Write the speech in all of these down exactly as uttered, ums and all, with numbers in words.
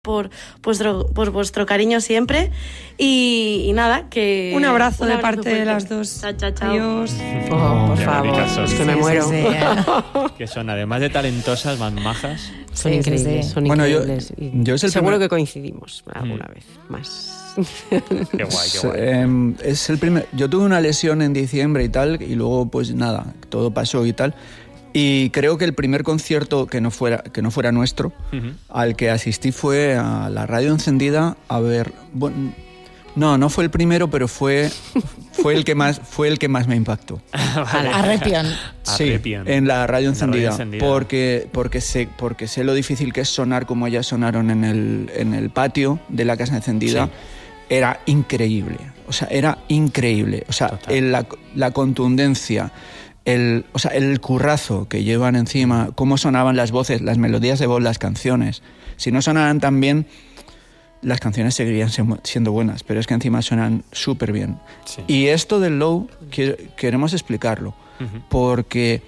Por vuestro, por vuestro cariño siempre y, y nada, que... Un abrazo, un abrazo de parte fuerte. de las dos. Chao, chao, chao. Adiós. Oh, por favor, es que me sí, muero. Sí, sí. Que son, además de talentosas, más majas. Son sí, increíbles, sí. son bueno, increíbles. Yo, yo es el Seguro primer... que coincidimos alguna mm. vez más. Qué guay, qué guay. Eh, es el primer... Yo tuve una lesión en diciembre y tal, y luego pues nada, todo pasó y tal. Y creo que el primer concierto que no fuera, que no fuera nuestro, uh-huh. al que asistí fue a la Radio Encendida a ver... Bueno, no, no fue el primero, pero fue, fue, el, que más, fue el que más me impactó. Vale. A Repion. Sí, Repion. en la Radio Encendida, la radio encendida. Porque, porque, sé, porque sé lo difícil que es sonar como ellas sonaron en el, en el patio de la Casa Encendida. Sí. Era increíble, o sea, era increíble. O sea, el, la, la contundencia... El, o sea, el currazo que llevan encima, cómo sonaban las voces, las melodías de voz, las canciones. Si no sonaran tan bien, las canciones seguirían siendo buenas, pero es que encima suenan súper bien. Sí. Y esto del Low queremos explicarlo, uh-huh. porque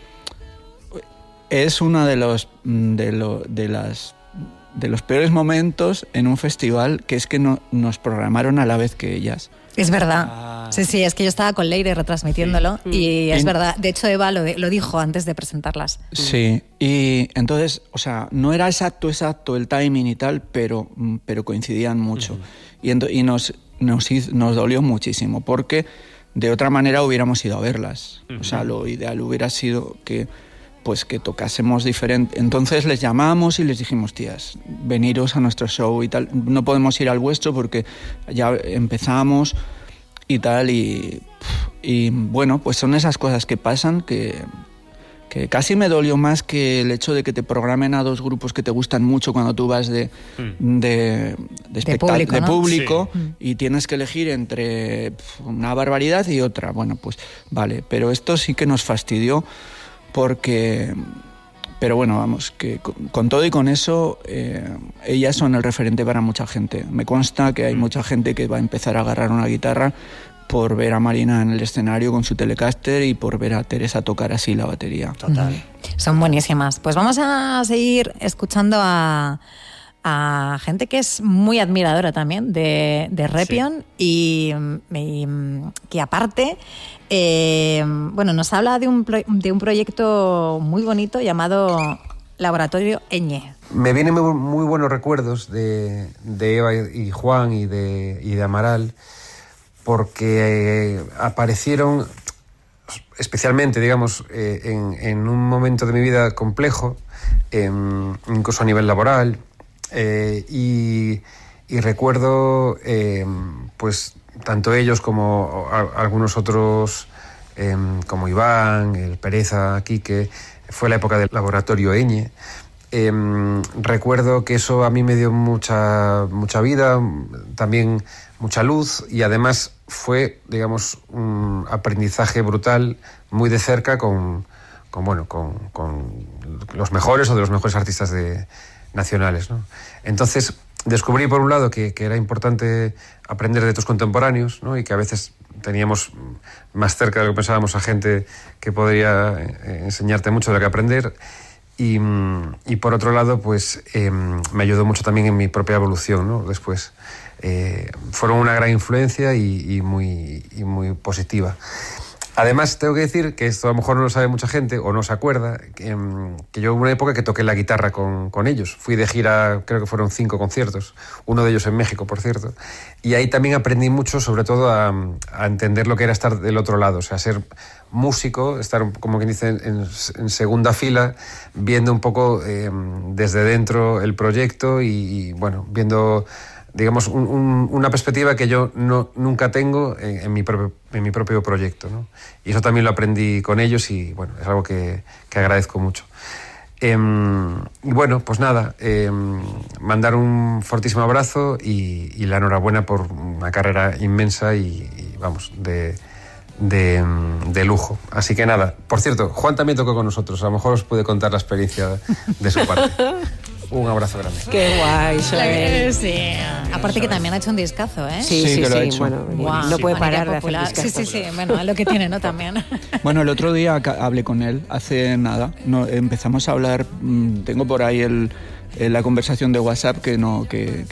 es uno de los, de, lo, de, las, de los peores momentos en un festival, que es que no, nos programaron a la vez que ellas. Es verdad. Ah. Sí, sí, es que yo estaba con Leire retransmitiéndolo sí. y es y, verdad. De hecho, Eva lo, lo dijo antes de presentarlas. Sí, y entonces, o sea, no era exacto, exacto el timing y tal, pero, pero coincidían mucho. Uh-huh. Y, ento, y nos, nos, nos dolió muchísimo, porque de otra manera hubiéramos ido a verlas. Uh-huh. O sea, lo ideal hubiera sido que, pues, que tocásemos diferente. Entonces les llamamos y les dijimos, tías, veniros a nuestro show y tal. No podemos ir al vuestro porque ya empezamos y tal. Y, y bueno, pues son esas cosas que pasan que, que casi me dolió más que el hecho de que te programen a dos grupos que te gustan mucho cuando tú vas de, mm. de, de, de público, de ¿no? público sí. y tienes que elegir entre una barbaridad y otra. Bueno, pues vale, pero esto sí que nos fastidió. Porque, pero bueno, vamos, que con, con todo y con eso, eh, ellas son el referente para mucha gente. Me consta que hay mucha gente que va a empezar a agarrar una guitarra por ver a Marina en el escenario con su Telecaster y por ver a Teresa tocar así la batería. Total. Mm. Son buenísimas. Pues vamos a seguir escuchando a... a gente que es muy admiradora también de, de Repion sí. y, y que aparte eh, bueno, nos habla de un, de un proyecto muy bonito llamado Laboratorio Ñ. Me vienen muy, muy buenos recuerdos de, de Eva y Juan y de, y de Amaral, porque eh, aparecieron especialmente, digamos, eh, en, en un momento de mi vida complejo, eh, incluso a nivel laboral. Eh, y, y recuerdo eh, pues tanto ellos como a, algunos otros eh, como Iván, el Pereza, Quique, fue la época del Laboratorio Ñ. Eh, recuerdo que eso a mí me dio mucha, mucha vida, también mucha luz, y además fue, digamos, un aprendizaje brutal muy de cerca con, con, bueno, con, con los mejores o de los mejores artistas de nacionales, ¿no? Entonces descubrí por un lado que, que era importante aprender de tus contemporáneos, ¿no? Y que a veces teníamos más cerca de lo que pensábamos a gente que podría eh, enseñarte mucho de lo que aprender, y, y por otro lado pues eh, me ayudó mucho también en mi propia evolución, ¿no? Después eh, fueron una gran influencia y, y, muy, y muy positiva. Además, tengo que decir que esto a lo mejor no lo sabe mucha gente o no se acuerda, que, que yo hubo una época que toqué la guitarra con, con ellos. Fui de gira, creo que fueron cinco conciertos, uno de ellos en México, por cierto. Y ahí también aprendí mucho, sobre todo a, a entender lo que era estar del otro lado, o sea, ser músico, estar, como quien dice, en, en segunda fila, viendo un poco eh, desde dentro el proyecto y, y bueno, viendo... digamos, un, un, una perspectiva que yo no, nunca tengo en, en, mi propio, en mi propio proyecto, ¿no? Y eso también lo aprendí con ellos y, bueno, es algo que, que agradezco mucho. Eh, y bueno, pues nada, eh, mandar un fortísimo abrazo y, y la enhorabuena por una carrera inmensa y, y vamos, de, de, de lujo. Así que nada, por cierto, Juan también tocó con nosotros, a lo mejor os puede contar la experiencia de su parte. Un abrazo grande. Qué guay, Joel. Sí. Aparte que también ha hecho un discazo, ¿eh? Sí, sí, sí. sí, sí. Bueno, wow. no puede sí. parar de popular. hacer discazos. Sí, sí, sí. Bueno, es lo que tiene, ¿no? También. Bueno, el otro día hablé con él, hace nada. No, empezamos a hablar, tengo por ahí el, eh, la conversación de WhatsApp que no, que,